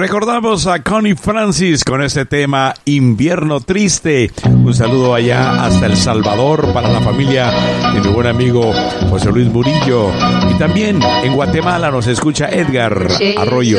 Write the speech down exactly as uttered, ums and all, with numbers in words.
Recordamos a Connie Francis con este tema Invierno Triste. Un saludo allá hasta El Salvador para la familia de mi buen amigo José Luis Murillo. Y también en Guatemala nos escucha Edgar Arroyo.